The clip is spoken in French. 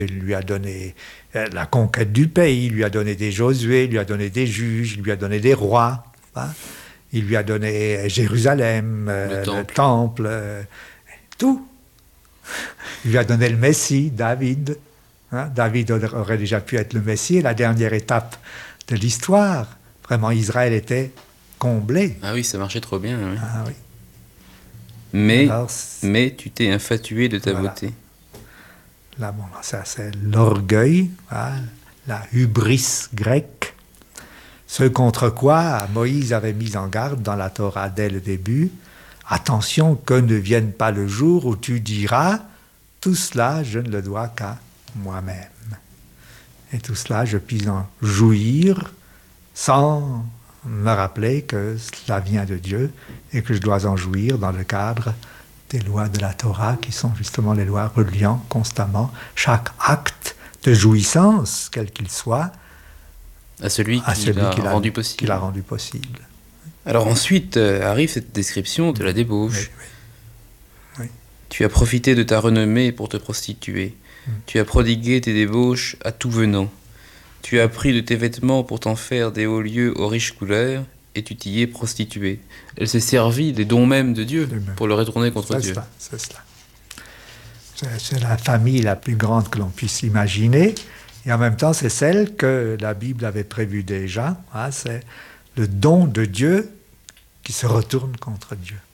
Il lui a donné la conquête du pays, il lui a donné des Josué, il lui a donné des juges, il lui a donné des rois. Hein. Il lui a donné Jérusalem, le temple, tout. Il lui a donné le Messie, David. Hein. David aurait déjà pu être le Messie, la dernière étape de l'histoire. Vraiment, Israël était comblé. Ah oui, ça marchait trop bien. Oui. Ah oui. Mais tu t'es infatué de ta beauté. Là, bon, ça c'est l'orgueil, hein, la hubris grecque, ce contre quoi Moïse avait mis en garde dans la Torah dès le début. Attention que ne vienne pas le jour où tu diras « Tout cela, je ne le dois qu'à moi-même. » Et tout cela, je puis en jouir sans me rappeler que cela vient de Dieu et que je dois en jouir dans le cadre des lois de la Torah, qui sont justement les lois reliant constamment chaque acte de jouissance, quel qu'il soit, à celui qui l'a rendu possible. Alors ensuite arrive cette description de la débauche. Oui. Tu as profité de ta renommée pour te prostituer. Tu as prodigué tes débauches à tout venant. Tu as pris de tes vêtements pour t'en faire des hauts lieux aux riches couleurs, et tu t'y es prostitué. Elle s'est servie des dons même de Dieu pour le retourner contre Dieu. C'est cela. C'est la famille la plus grande que l'on puisse imaginer, et en même temps c'est celle que la Bible avait prévue déjà. Hein, c'est le don de Dieu qui se retourne contre Dieu.